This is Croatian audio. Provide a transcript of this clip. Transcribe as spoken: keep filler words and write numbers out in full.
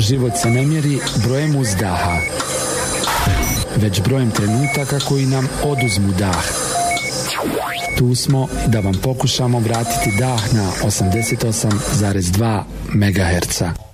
život se ne mjeri brojem uzdaha, već brojem trenutaka koji nam oduzmu dah. Tu smo da vam pokušamo vratiti dah na osamdeset osam zarez dva megaherca.